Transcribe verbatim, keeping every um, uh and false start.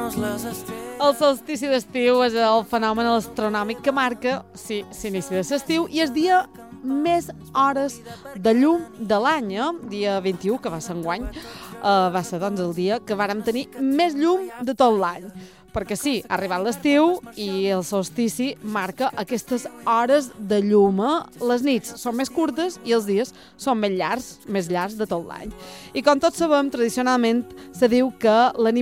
El solstici d'estiu és el fenomen astronòmic que marca, sí, l'inici de l'estiu i el dia més hores de llum de l'any, eh? Dia vint-i-u, que va ser enguany, eh, va ser doncs el dia que vàrem tenir més llum de tot l'any. Perquè sí, ha arribat l'estiu i el solstici marca aquestes hores de llum. Les nits són més curtes i els dies són més llargs, més llargs de tot l'any. I com tots sabem, tradicionalment se diu que l'animal